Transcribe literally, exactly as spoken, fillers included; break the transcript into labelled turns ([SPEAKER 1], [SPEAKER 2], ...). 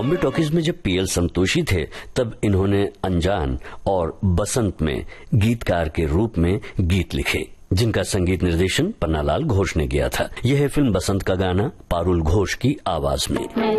[SPEAKER 1] Bombay talkies में जब PL Santoshi थे तब इन्होंने अनजान और बसंत में गीतकार के रूप में गीत लिखे, जिनका संगीत निर्देशन पन्नालाल घोष ने किया था। यह है फिल्म बसंत का गाना पारुल घोष की आवाज में।